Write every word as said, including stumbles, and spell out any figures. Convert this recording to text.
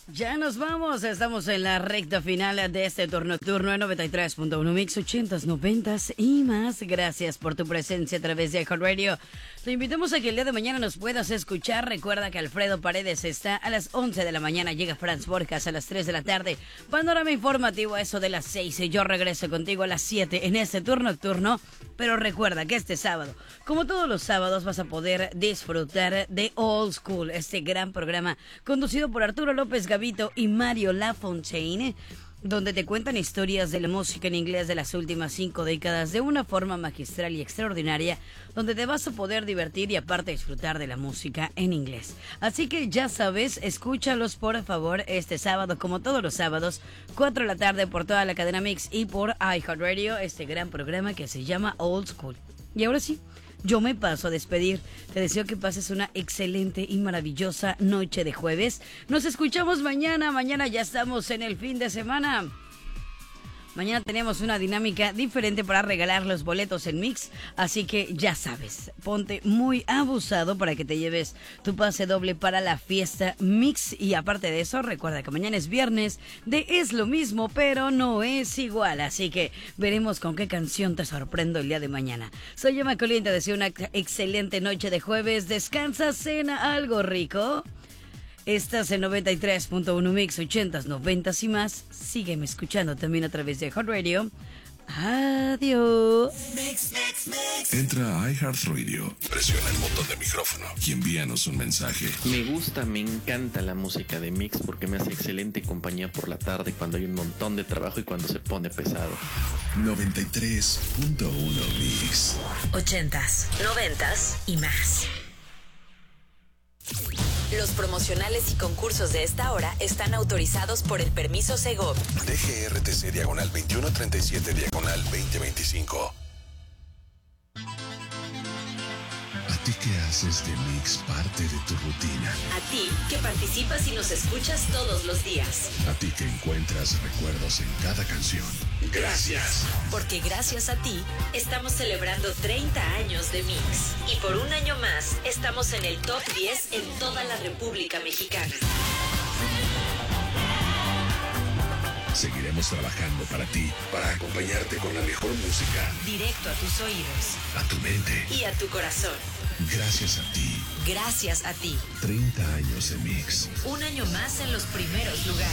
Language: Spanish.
Ya nos vamos, estamos en la recta final de este turno nocturno en noventa y tres punto uno Mix ochentas, noventas y más. Gracias por tu presencia a través de iHeartRadio. Te invitamos a que el día de mañana nos puedas escuchar. Recuerda que Alfredo Paredes está a las once de la mañana, llega Franz Borjas a las tres de la tarde. Panorama informativo a eso de las seis y yo regreso contigo a las siete en este turno nocturno. Pero recuerda que este sábado, como todos los sábados, vas a poder disfrutar de Old School, este gran programa conducido por Arturo López Gavito y Mario Lafontaine, donde te cuentan historias de la música en inglés de las últimas cinco décadas de una forma magistral y extraordinaria, donde te vas a poder divertir y aparte disfrutar de la música en inglés. Así que ya sabes, escúchalos por favor este sábado, como todos los sábados, cuatro de la tarde por toda la cadena Mix y por iHeartRadio, este gran programa que se llama Old School. Y ahora sí, yo me paso a despedir. Te deseo que pases una excelente y maravillosa noche de jueves. Nos escuchamos mañana. Mañana ya estamos en el fin de semana. Mañana tenemos una dinámica diferente para regalar los boletos en Mix. Así que ya sabes, ponte muy abusado para que te lleves tu pase doble para la fiesta Mix. Y aparte de eso, recuerda que mañana es viernes de Es lo mismo, pero no es igual. Así que veremos con qué canción te sorprendo el día de mañana. Soy Emma Colín, te deseo una excelente noche de jueves. Descansa, cena algo rico. Estás en noventa y tres punto uno Mix ochentas, noventas y más. Sígueme escuchando también a través de iHeartRadio. Adiós. Mix, mix, mix. Entra a iHeartRadio, presiona el botón de micrófono y envíanos un mensaje. Me gusta, me encanta la música de Mix porque me hace excelente compañía por la tarde cuando hay un montón de trabajo y cuando se pone pesado. noventa y tres punto uno Mix ochentas, noventas y más. Los promocionales y concursos de esta hora están autorizados por el permiso Segov. D G R T C diagonal veintiuno treinta y siete diagonal veinte veinticinco. ¿A ti qué haces de Mix parte de tu rutina? A ti que participas y nos escuchas todos los días. A ti que encuentras recuerdos en cada canción. Gracias. Porque gracias a ti estamos celebrando treinta años de Mix. Y por un año más estamos en el top diez en toda la República Mexicana. Seguiremos trabajando para ti, para acompañarte con la mejor música. Directo a tus oídos. A tu mente. Y a tu corazón. Gracias a ti. Gracias a ti. treinta años de Mix. Un año más en los primeros lugares.